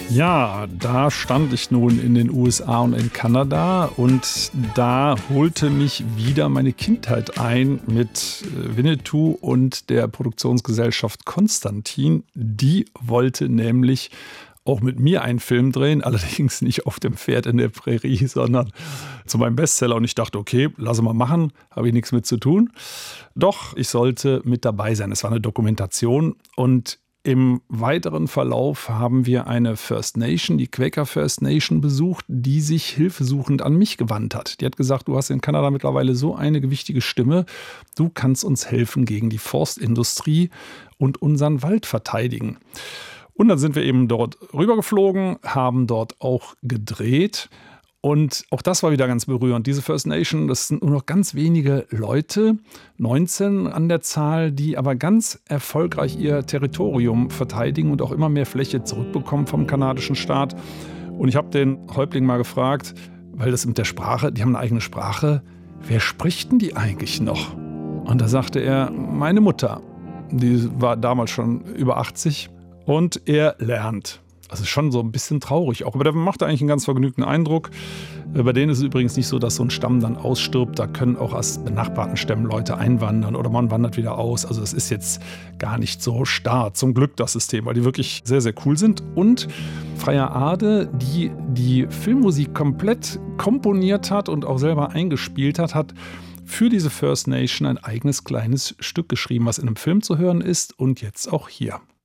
Ja, da stand ich nun in den USA und in Kanada und da holte mich wieder meine Kindheit ein mit Winnetou und der Produktionsgesellschaft Konstantin. Die wollte nämlich auch mit mir einen Film drehen, allerdings nicht auf dem Pferd in der Prärie, sondern zu meinem Bestseller. Und ich dachte, okay, lass mal machen, habe ich nichts mit zu tun. Doch, ich sollte mit dabei sein. Es war eine Dokumentation und im weiteren Verlauf haben wir eine First Nation, die Quaker First Nation, besucht, die sich hilfesuchend an mich gewandt hat. Die hat gesagt, du hast in Kanada mittlerweile so eine gewichtige Stimme, du kannst uns helfen gegen die Forstindustrie und unseren Wald verteidigen. Und dann sind wir eben dort rübergeflogen, haben dort auch gedreht. Und auch das war wieder ganz berührend. Diese First Nation, das sind nur noch ganz wenige Leute, 19 an der Zahl, die aber ganz erfolgreich ihr Territorium verteidigen und auch immer mehr Fläche zurückbekommen vom kanadischen Staat. Und ich habe den Häuptling mal gefragt, weil das mit der Sprache, die haben eine eigene Sprache, wer spricht denn die eigentlich noch? Und da sagte er, meine Mutter, die war damals schon über 80 und er lernt. Also schon so ein bisschen traurig auch, aber der macht eigentlich einen ganz vergnügten Eindruck. Bei denen ist es übrigens nicht so, dass so ein Stamm dann ausstirbt. Da können auch aus benachbarten Stämmen Leute einwandern oder man wandert wieder aus. Also es ist jetzt gar nicht so starr, zum Glück das System, weil die wirklich sehr, sehr cool sind. Und Freya Ade, die die Filmmusik komplett komponiert hat und auch selber eingespielt hat, hat für diese First Nation ein eigenes kleines Stück geschrieben, was in einem Film zu hören ist und jetzt auch hier.